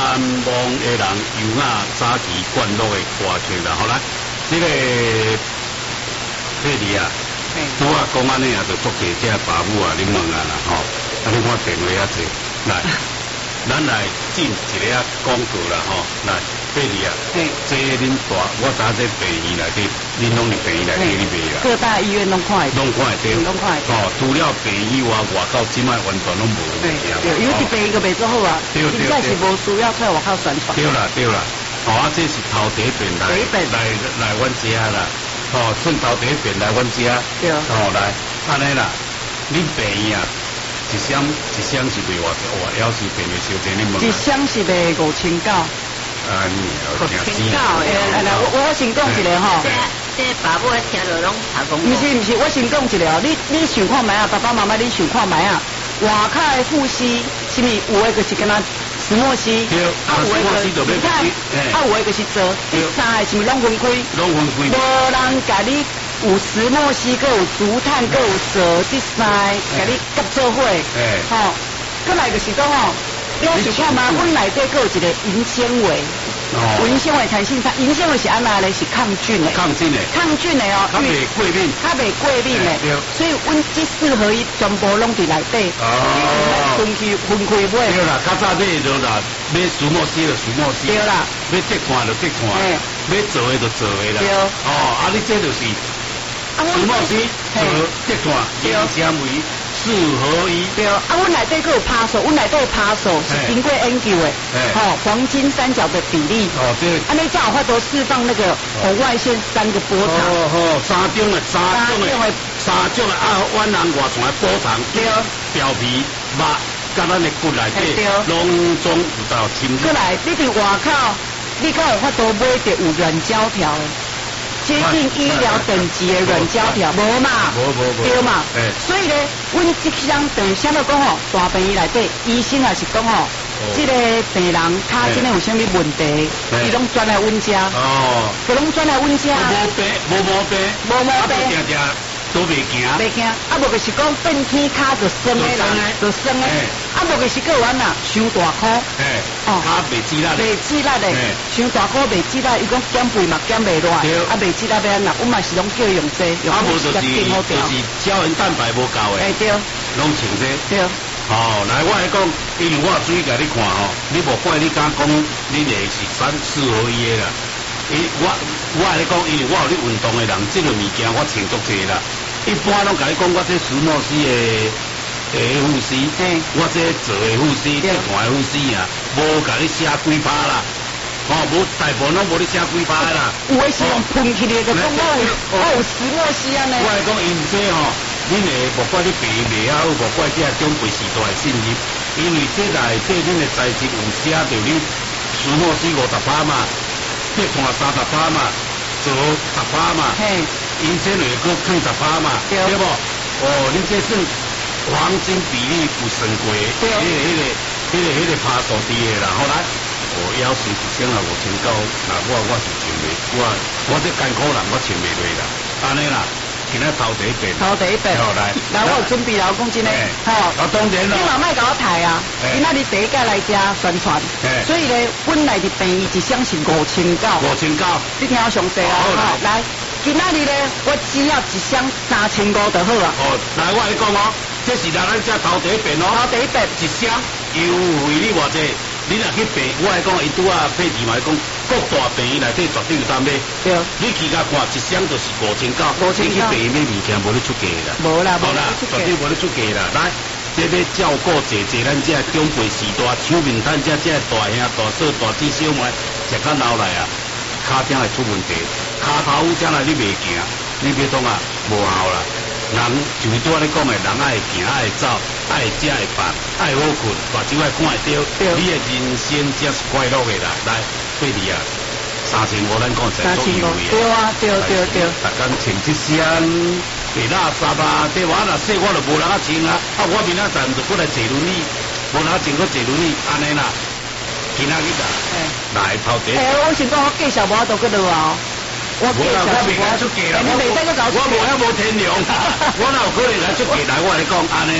南望的人优雅早期灌录的歌曲啦，好来，这个佩里啊，拄啊讲安尼啊，就足济只爸母啊，你问啊啦，吼，啊你看电话啊济，来，咱来进一个啊广告啦，吼，来，佩里啊，这恁大，我知这病院内底，恁拢是病院内底去卖啦， 各大医院拢看得到， 拢看得到， 拢看得到， 哦，除了病院外口，即摆完全拢无物件， 对，尤其病个袂做好啊， 对， 真正是无需要出来外口宣传。 对啦对啦，哦啊，这是头第一遍来阮家啦。哦，算头第一遍来阮家， 对， 哦来，安尼啦，恁病院啊，一箱是卖偌济，哇，要是便宜小姐你问。 一箱是卖5900。 啊，你有听钱？ 来，我先讲一个吼。 这爸母听着拢查讲。 不是，我先讲一个哦，你想看卖啊，爸爸妈妈你想看卖啊，外口的护膝，什么有的就是跟他石墨烯， 对， 啊有的就你看，啊有的就是做，第三个是咪拢分开？ 拢分开。 无人甲你有石墨烯，佮有竹炭，佮有蛇，第三甲你夹做伙，吼，过来就是讲吼。你要是看嘛，阮内底佫有一个银纤维，银纤维产生啥？银纤维是安那咧？是抗菌的， 抗菌的哦，它袂过敏， 它袂过敏的，所以阮这4合一全部拢伫内底，分开买。 对啦，较早买就啦，买石墨烯就石墨烯， 对啦， 买竹炭就竹炭，买做的就做的啦。 对， 哦，啊，你这就是石墨烯做竹炭银纤维。4合一。 对，啊，阮内底佫有趴手，阮内底趴手是经过研究的，吼，黄金三角的比例， 哦，这， 安尼才有法度释放那个红外线3个波长， 三种的啊，阮人外传的波长，对，表皮、肉，甲咱的骨内底，拢总有到侵入。 过来，你伫外口，你敢有法度买着有软胶条的？接近医疗等级的软胶条，无嘛？ 无， 对嘛？所以呢，阮即箱等于相对讲吼，大病院内底医生也是讲吼，这个病人他真的有啥物问题，伊拢转来阮家，就拢转来阮家。 无毛病，都袂惊， 啊无就是讲变天骹就酸的啦，就酸的，啊无就是个阮啦，伤大箍， 骹袂止力， 伤大箍袂止力，伊讲减肥嘛减袂落，啊袂止力要安那，阮嘛是拢叫伊用这，用就是胶原蛋白无够的， 对， 拢穿这， 对， 来我来讲，因为我注意甲你看吼，你无怪你敢讲，你那是4合一的啦。我来讲，因为我有咧运动的人，这个物件我穿足济啦。一般拢甲你讲，我这石墨烯的护膝，我这做的护膝，这款的护膝啊，无甲你写几趴啦，无大部分拢无你写几趴啦。 有的是用喷起来的，讲我有石墨烯啊呢。 我来讲，因这吼，恁的无怪你病未好，无怪这长辈时代的信息，因为这内底恁的材质有写着你石墨烯50%嘛。这看30%嘛，做10%嘛，因这内个放10%嘛，对不？你这算黄金比例有算过，迄个拍数低的啦。后来我要是一箱啊5900，那我是穿袂，我这艰苦人我穿袂落啦，安尼啦。今仔头第一遍， 来，我有准备了，讲真诶， 当然啦， 你嘛莫甲我抬啊，今仔日第一届来遮宣传，所以咧，阮内的病院一箱是5900，你听我详细啊，来，今仔日咧，我只要一箱3500就好啊。 来，我来讲哦，这是咱遮头第一遍哦，一箱优惠你偌济。你若去病，我来讲，伊拄啊配置嘛，讲各大病院内底绝对有当买。 对。 你去甲看一箱就是5900，你去病院买物件无你出价啦。 无啦， 绝对无你出价啦。来，这要照顾坐咱这长辈时代，手面摊这大兄大嫂大姊小妹，食到老来啊，骹顶会出问题，骹头将来你袂行，你别讲啊，无效啦。人就拄仔你讲的，人爱行爱走，爱食会饭，爱好困，目睭爱看会到，你的人生才是快乐的啦。来，对你啊，3500咱讲才足优惠啊。对。 逐工穿一箱，袂垃圾啊！对我若说我就无人啊穿啊，我明仔载就过来坐轮椅，无人啊穿，搁坐轮椅，安尼啦。今仔日啊，来头第一。 我先讲，我介绍无都搁落啊。我未来出价啦，我无遐无天良，我哪有可能来出价来？我来讲安尼啦，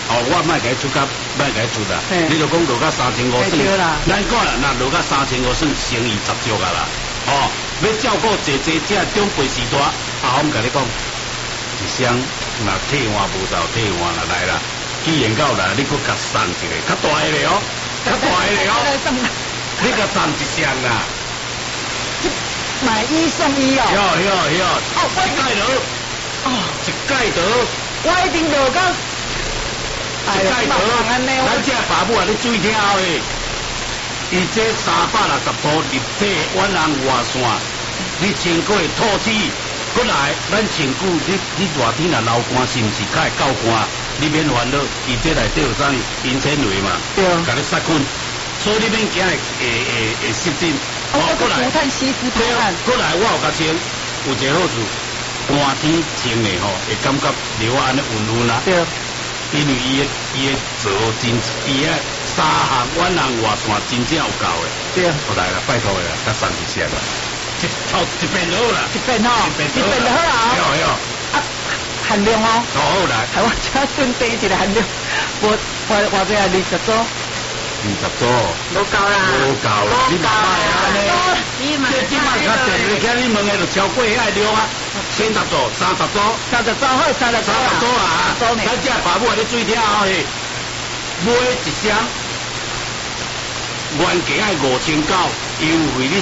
我卖给出价，卖给出啦。你就讲落到3500算，咱讲啦，那落到3500算生意十足啊啦。要照顾这长辈时代，我甲你讲，一箱若退换无就退换啦，来啦。既然到来，你搁甲送一个较大的哦，较大的哦，你甲送一箱啦。 买一送一哦。 有，一盖得，一盖得， 我一定落到。 一盖得，咱这爸母啊，你注意听诶。伊这360度立体远红外线，你穿过透气，过来，咱穿久，你热天若流汗，是毋是较会够汗？你免烦恼，伊这内底有啥银纤维嘛，甲你杀菌，所以你免惊会湿疹。 过来，竹炭烯丝排汗。 过来，我有甲穿，有一个好处，寒天穿的吼，会感觉流安尼温啊。对。因为伊的做真，伊的3项远红外线真正有够的。对。好来啦，拜托啦，甲送一箱啦，一遍就好啦。 一遍就好啦。 有。 含量哦。 好来。 系我只准备一个含量，我这啊20组。 20组。 无够啦。 你买啊呢？这摆较电话听你问的就超过遐量啊。40组、30组、 30组好，30组啊！咱这爸母你注意听嘿，买一箱原价爱5900，优惠你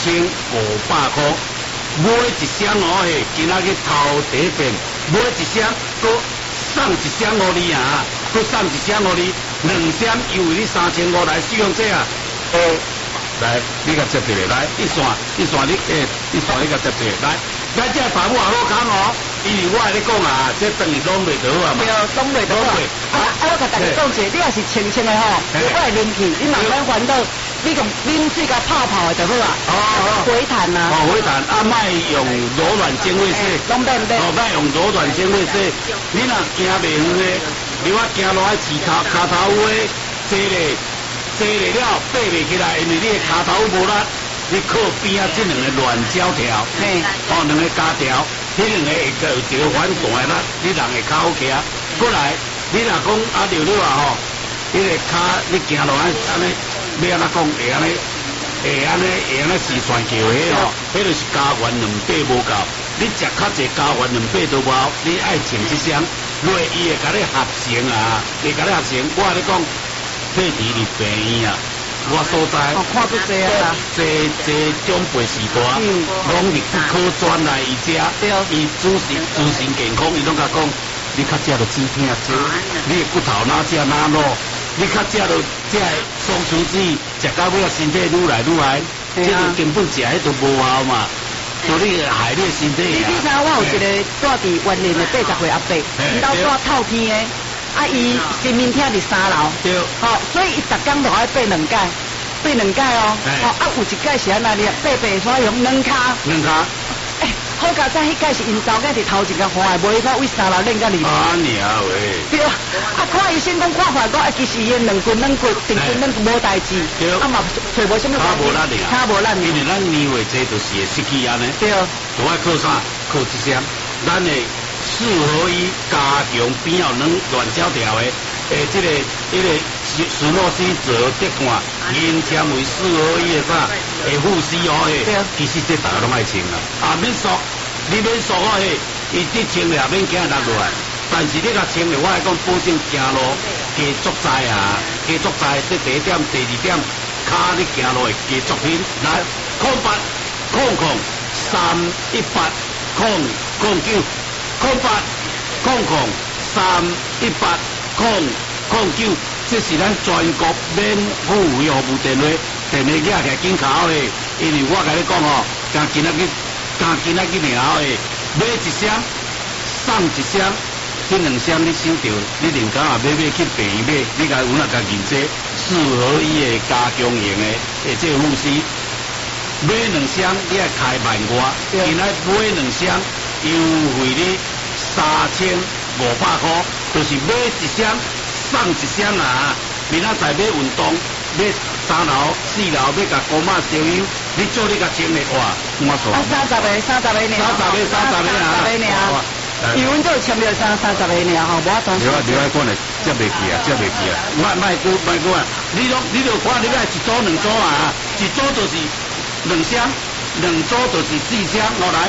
3500块。买一箱嘿，今仔日头第一遍，买一箱，搁送一箱互你啊，搁送一箱互你，2箱优惠你3500来使用这啊。来，你甲接一个来，一线你甲接一个来。咱这爸母也好讲哦，因为我跟你讲啊，这等于拢袂到啊嘛。 对，拢袂到。我甲大家讲者，你也是清清的吼，我会啉去，你慢慢烦恼，你讲啉水甲泡泡的就好啊。回弹呐。 回弹，莫用柔软纤维洗。 拢免。 莫用柔软纤维洗，你若行袂远的，你我行落来骑骹头有诶，坐咧了爬袂起来，因为你的骹头无力。你靠边啊，这2个软胶条，2个胶条，这2个会有一个反弹的力，你人会较好骑。过来，你若讲溜啊吼，你个骹你行落来安尼，要安怎讲会安尼四川桥迄吼，迄就是加完2倍无够。你食较济加完2倍都无，你爱穿这双，落伊会甲你合成啊，会甲你合成。我跟你讲，退伫你病院啊。我所在， 看出这啊， 这长辈时代，拢是不可转来伊遮，伊自身健康，伊拢甲讲，你较食着止痛剂，你的骨头哪食哪落，你较食着这松弛剂，食到尾身体愈来愈歹，这个根本食迄都无效嘛，所以害你的身体。 你知我有一个住伫园林的80岁阿伯，伊兜住透天的。伊身面厅伫3楼，对，所以伊逐工都爱爬2届，有一届是安那哩，爬所以用2骹，好佳哉，迄届是因早间伫头前甲花的，无伊到为3楼练到2楼。 喂！ 对，看医生讲看法讲，其实伊2棍定棍无代志，嘛找无什么差无咱因为咱年岁这就是会失去安尼。对，就爱靠啥？靠这些，咱的。4合一加强边后软胶条的，这个史诺西泽德冠因纤维4合一的啥，护膝的，其实这大家拢爱穿啦。免束，你免束嘿，伊这穿了免惊落来，但是你甲穿了，我来讲保证行路加足载啊，加足载。这第一点，第二点，脚你行路会加足轻。来，0800318009。0800318009，这是咱全国免付费服务电话，电话寄起来紧考的，因为我甲你讲吼，今仔日了后的，买一箱送一箱，这2箱你收到，你另讲买去病院买，你甲有哪甲认这4合一的加强型的，这护膝，买2箱你爱开10000外，今仔买2箱优惠你3500块，就是买一箱送一箱啊！明仔载要运动，要3楼、4楼要甲姑妈烧油，你做你甲穿的话，我说。 30个尔。因为阮这签了30个尔吼，无法当。 另外讲嘞， 接袂去啊，接袂去啊！卖讲，你就看你爱一组两组啊，一组就是2箱，两组就是4箱，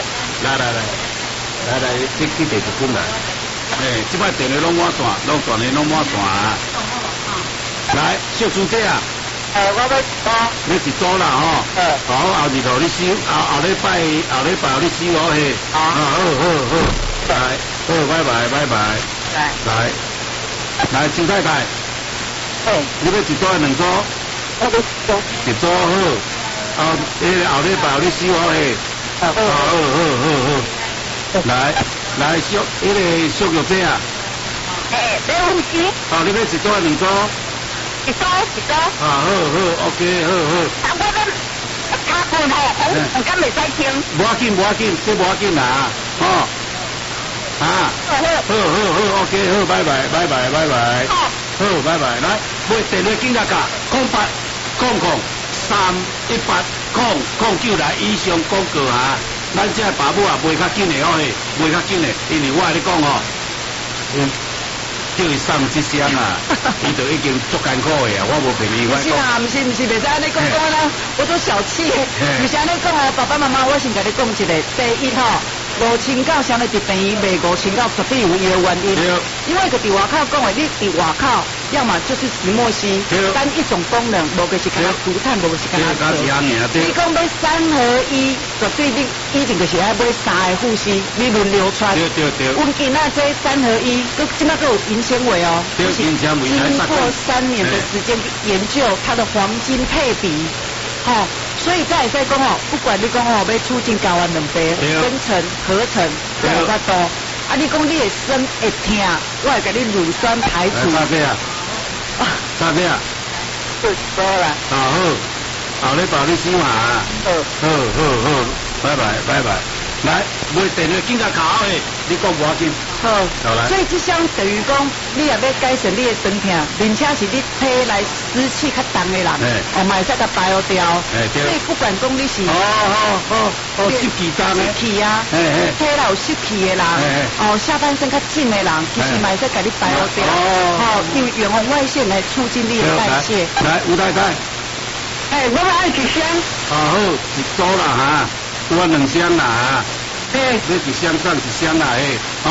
来，这去第一本来。这摆电话拢满线，拢全个拢满线啊！来，小猪姐啊！ 我要包。 你一组啦吼。好，后日头你收，后礼拜你收好嘿。好。来，好，拜拜。来，周太太。你要一组还2组？ 我要一组好。后礼拜你收好嘿。好。来，小玉姐啊。 没问题。 你要一组还2组？ 一组。 好 ，OK， 好。 我们他困吼，我敢袂使听。 无要紧，这无要紧啦，吼。好 ，OK， 好，拜拜。好，拜拜。来，买电话紧甲甲，080031809以上广告啊！咱这爸母啊，卖较紧的哦，卖较紧的，因为我跟你讲哦，叫伊送这箱啊，伊就已经足艰苦的啊，我无骗你。 不是啦，不是袂使安尼讲啦，我做小气，不是安尼讲哦，爸爸妈妈，我先甲你讲一个，第一吼，5,900相对伫便宜卖5,900绝对有伊的原因，因为个伫外口讲的，你伫外口，要么就是石墨烯，单一种功能，无就是干竹炭，无就是干色。你讲买3合1，绝对你以前就是爱买3个护烯，你轮流穿。 对。 阮囡仔这3合1，佮即摆佮有银纤维哦，经过3年的时间研究它的黄金配比，所以再讲哦，不管你讲哦，要促进睾丸卵白生成、合成，都有较多。你讲你的身会痛，我会给你乳酸排除。 差别啊？ 就多了。 好，后礼拜你收嘛。好，拜拜。来，买电话紧甲卡好诶，你讲无要紧。 好，所以这项等于讲，你也要改善你的身体，并且是你体内湿气较重的人，嘛会使甲排掉。所以不管讲你是湿气重的， 湿气啊，体内有湿气的人，下半身较紧的人，其实嘛会使甲你排掉。因为远红外线来促进你的代谢。 来，吴太太。 我们爱几箱？ 好，一组啦哈。我2箱啦啊！你1箱送1箱啦好，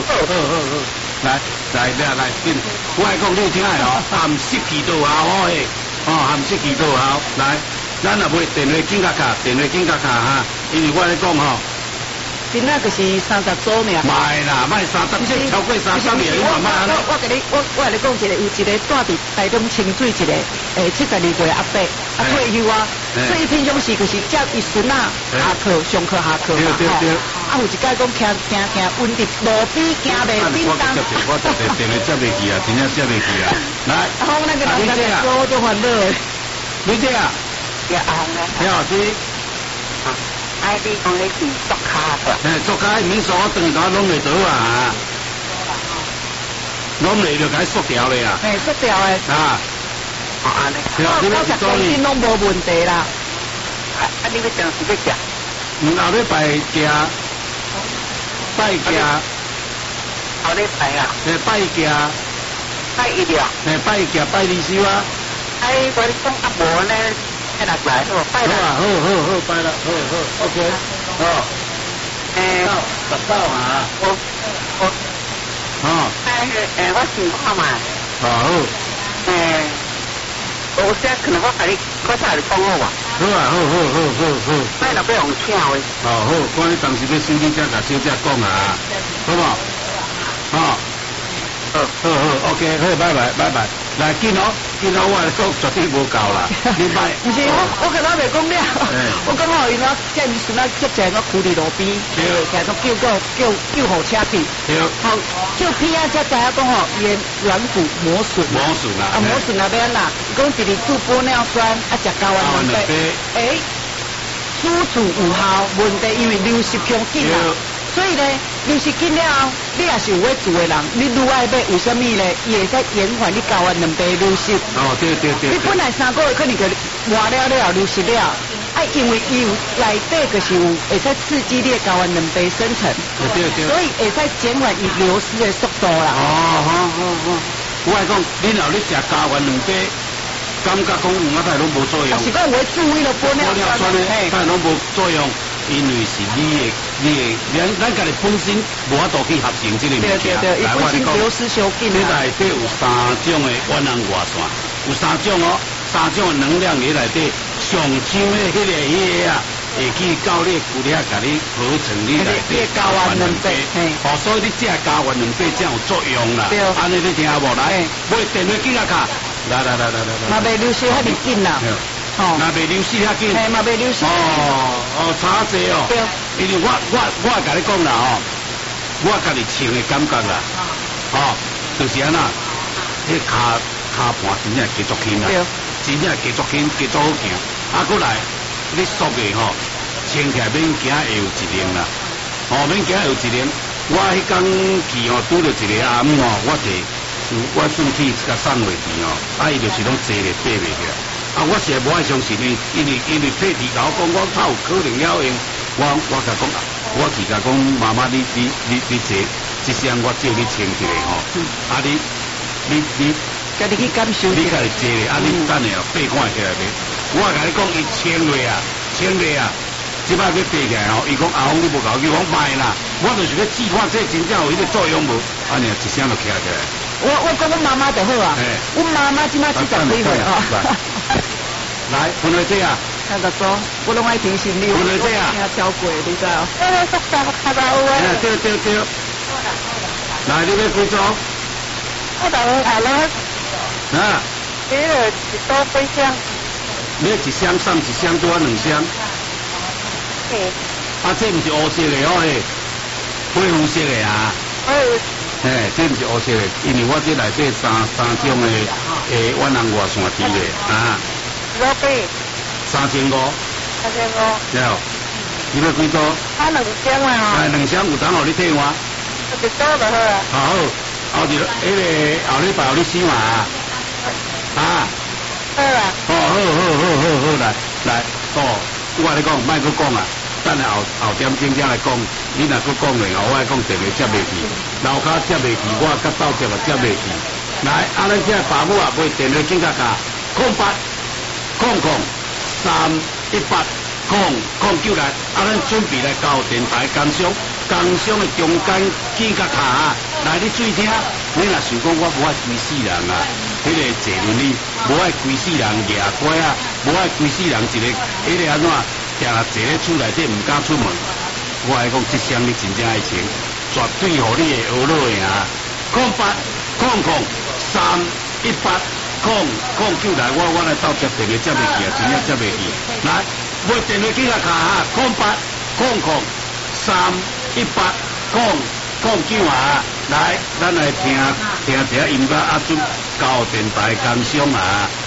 来，紧！我爱讲你听哦，含湿气都好好含湿气都好。来，咱若买电话紧甲卡哈，因为我咧讲吼。 今仔就是30组尔。 卖啦，卖30，这超过30年，你慢慢。 我跟你讲一个，有一个住伫台中清水一个，72岁阿伯，退休啊，所以平常时就是接伊孙仔上课下课嘛，有一届讲听温迪路边行袂叮当。 我电话接袂去啊，真正接袂去啊。来， 那个老师说就烦恼诶。 你这啊？你好，是。 你讲你是作卡的。 作卡免说，我等于拢袂倒啊。拢袂就该缩掉咧啊。 缩掉诶。90公斤拢无问题啦。 你要讲是要食？ 后礼拜行，拜行。 后礼拜啊？ 拜行。 拜1了。 拜行拜2收啊。 我讲无呢。拜6来，拜了。 好，拜了，好 ，OK， 10到啊。 我情况嘛。 好。 我现在可能我甲你，我再来讲好吧。 好。 拜6要用请的。 好，看你当时要收你才甲小姐讲啊，好不？好 ，OK， 好，拜拜。来，紧哦，我讲绝对无够啦，明白？ 不是，我跟他袂讲了，我讲好，因为叫伊孙仔接起来，我扶伫路边，起来都叫护车去，好，叫片啊，才知影讲吼，伊软骨磨损啦，磨损那边啦，讲一日煮玻尿酸，食睾丸卵白，煮煮有效，问题因为流失强紧啦。所以呢，流失紧了后，你也是有要做的人，你愈爱买，为什么呢？伊会使延缓你睾丸卵白流失。 对。 你本来3个月可能就活了流失了，因为伊有内底就是有会使刺激你的睾丸卵白生成， 对。 所以会使减缓伊流失的速度啦。 好。 我来讲，恁后咧食加完2杯，感觉讲黄仔太拢无作用。 是讲为注意了玻尿酸咧，太拢无作用，因为是你咱家己本身无法度去合成这个物件。 对，伊本身流失伤紧。 这内底有3种的远红外线，有3种哦，3种的能量里内底上像的迄个啊。会去到你骨力，甲你合成你内底睾丸2倍，哦，所以你这睾丸2倍才有作用啦。 对， 安尼你听无来？买电话机啊卡，来。 嘛袂流失遐尼紧啦， 哦，嘛袂流失遐紧， 嘛袂流失。 差济哦。对，因为我甲你讲啦哦，我家己穿的感觉啦，哦，就是安那，迄骹盘真正加足轻啦，真正加足轻，加足好行，过来。你缩的吼，穿起来免惊会有一零啦，免惊会有一零。我迄天去吼拄着一个阿姆吼，我算去甲送回去吼，伊就是拢坐咧爬袂起来。我实在无爱相信伊，因为配地甲我讲，我怕有可能了用。我甲讲，我去甲讲妈妈，你坐，这箱我借你穿一个吼，你。 家己去感受， 你家己坐咧，你等下爬看起来袂？我甲你讲，伊穿落啊，即摆要爬起来吼，伊讲阿峰你无搞，伊讲歹啦，我就是要试看这真正有迄个作用无？安尼一声就起来。 我讲我妈妈就好啊，我妈妈即摆70几岁哦。 来，分来这啊。 看得多，我拢爱提醒你， 分来这啊。 听超过，你知道？ 对。来，你要几组？ 我等下了。 啊！ 你了一多几箱？ 你一箱送一箱，多2箱。这不是黑色的哦，灰红色的啊。这不是黑色的，因为我这内底三种的远红外线滴的啊。 几多杯 ？3500。3500。了，你要几多 ？2箱啊。 2箱有当互你退换。 一组就好啊。 好，后礼拜你洗嘛。啊， 好啦。 好，来，我跟你讲，莫去讲啊，等下后点钟才来讲，你若去讲咧，我来讲电话接袂去，楼骹接袂去，我甲斗接也接袂去。来，咱这爸母啊，买电话紧甲卡，0800-318-009来，咱准备来交电台工商的中间紧甲卡，来你注意听，你若想讲我无爱规世人啊。迄个坐轮椅，无爱规世人牙拐啊，无爱规世人一个，迄个安怎，定坐咧厝内底唔敢出门。我来讲，这箱你真正爱穿，绝对互你会学落赢。0800-318-009来，我来斗接电话接袂去啊，真正接袂去。来，买电话机甲卡哈，0800-318-009啊。来，咱来听一下音乐啊，准交电台工商啊。